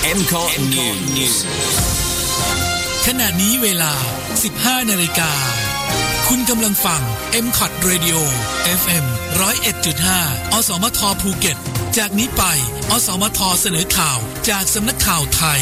MCOT News ขณะนี้เวลา 15 นาฬิกาคุณกำลังฟัง MCOT Radio FM 101.5 อสมทภูเก็ตจากนี้ไปอสมทเสนอข่าวจากสำนักข่าวไทย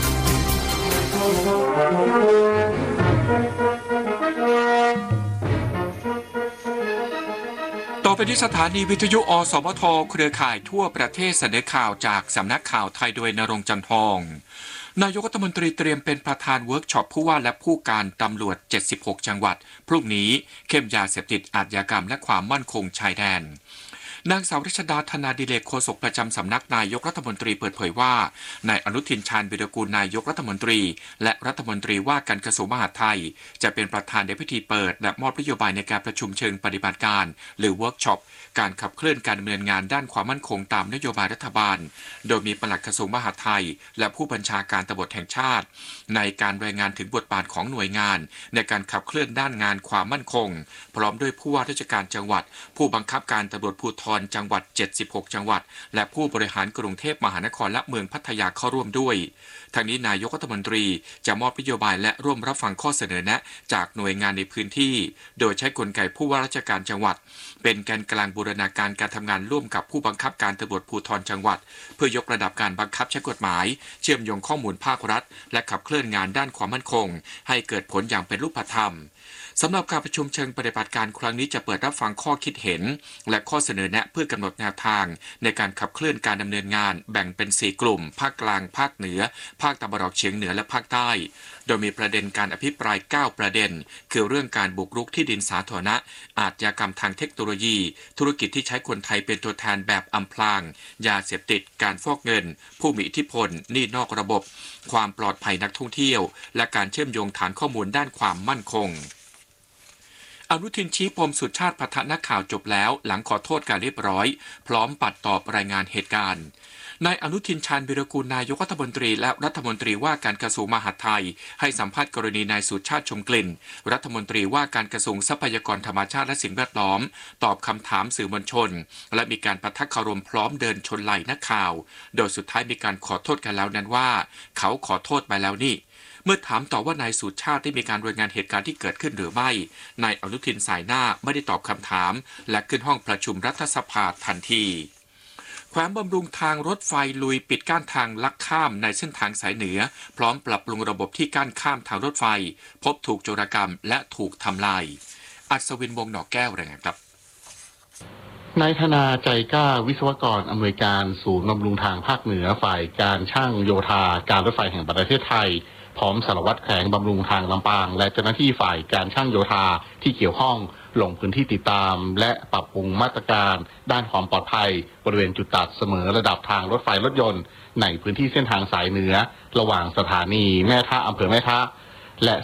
ต่อไปที่สถานีวิทยุอสมทเครือข่ายทั่วประเทศเสนอข่าวจากสำนักข่าวไทยโดยณรงค์ จันทองนายกรัฐมนตรีเตรียมเป็นประธานเวิร์กช็อปผู้ว่าและผู้การตำรวจ76จังหวัดพรุ่งนี้เข้มยาเสพติดอาชญากรรมและความมั่นคงชายแดนนางสาวรัชดาธนาดิเรกโฆษกประจำสำนักนายกรัฐมนตรีเปิดเผยว่านายอนุทินชาญวิรากูลนายกรัฐมนตรีและรัฐมนตรีว่าการกระทรวงมหาดไทยจะเป็นประธานในพิธีเปิดและมอบนโยบายในการประชุมเชิงปฏิบัติการหรือเวิร์กช็อปการขับเคลื่อนการดำเนินงานด้านความมั่นคงตามนโยบายรัฐบาลโดยมีปลัดกระทรวงมหาดไทยและผู้บัญชาการตำรวจแห่งชาติในการรายงานถึงบทบาทของหน่วยงานในการขับเคลื่อนด้านงานความมั่นคงพร้อมด้วยผู้ว่าราชการจังหวัดผู้บังคับการตำรวจภูธรจังหวัด76จังหวัดและผู้บริหารกรุงเทพมหานครและเมืองพัทยาเข้าร่วมด้วยทางนี้นายกรัฐมนตรีจะมอบนโยบายและร่วมรับฟังข้อเสนอแนะจากหน่วยงานในพื้นที่โดยใช้กลไกผู้ว่าราชการจังหวัดเป็นแกนกลางบูรณาการการทำงานร่วมกับผู้บังคับการตำรวจภูธรจังหวัดเพื่อยกระดับการบังคับใช้กฎหมายเชื่อมโยงข้อมูลภาครัฐและขับเคลื่อนงานด้านความมั่นคงให้เกิดผลอย่างเป็นรูปธรรมสำหรับการประชุมเชิงปฏิบัติการครั้งนี้จะเปิดรับฟังข้อคิดเห็นและข้อเสนอแนะเพื่อกำหนดแนวทางในการขับเคลื่อนการดำเนินงานแบ่งเป็น4กลุ่มภาคกลางภาคเหนือภาคตะวันออกเฉียงเหนือและภาคใต้โดยมีประเด็นการอภิปราย9ประเด็นคือเรื่องการบุกรุกที่ดินสาธารณะอาชญากรรมทางเทคโนโลยีธุรกิจที่ใช้คนไทยเป็นตัวแทนแบบอำพรางยาเสพติดการฟอกเงินผู้มีอิทธิพลหนี้นอกระบบความปลอดภัยนักท่องเที่ยวและการเชื่อมโยงฐานข้อมูลด้านความมั่นคงอนุทินชี้ปมสุชาติปะทะนักข่าวจบแล้วหลังขอโทษการเรียบร้อยพร้อมปัดตอบรายงานเหตุการณ์นายอนุทินชาญวิรากูลนายกรัฐมนตรีและรัฐมนตรีว่าการกระทรวงมหาดไทยให้สัมภาษณ์กรณีนายสุชาติชมกลิ่นรัฐมนตรีว่าการกระทรวงทรัพยากรธรรมชาติและสิ่งแวดล้อมตอบคำถามสื่อมวลชนและมีการปะทะคารมพร้อมเดินชนไหล่นักข่าวโดยสุดท้ายมีการขอโทษกันแล้วนั้นว่าเขาขอโทษไปแล้วนี่เมื่อถามต่อว่านายสุชาติได้มีการรายงานเหตุการณ์ที่เกิดขึ้นหรือไม่นายอนุทินสายหน้าไม่ได้ตอบคำถามและขึ้นห้องประชุมรัฐสภาทันทีแขวงบำรุงทางรถไฟลุยปิดกั้นทางลักข้ามในเส้นทางสายเหนือพร้อมปรับปรุงระบบที่กั้นข้ามทางรถไฟพบถูกโจรกรรมและถูกทำลายอัศวินวงศ์หนอกแก้วรายงานครับนายธนาใจกล้าวิศวกรอำนวยการศูนย์บำรุงทางภาคเหนือฝ่ายการช่างโยธาการรถไฟแห่งประเทศไทยพร้อมสารวัตรแขวงบำรุงทางลำปางและเจ้าหน้าที่ฝ่ายการช่างโยธาที่เกี่ยวข้องลงพื้นที่ติดตามและปรับปรุงมาตรการด้านความปลอดภัยบริเวณจุดตัดเสมอระดับทางรถไฟรถยนต์ในพื้นที่เส้นทางสายเหนือระหว่างสถานีแม่ทะอำเภอแม่ทะ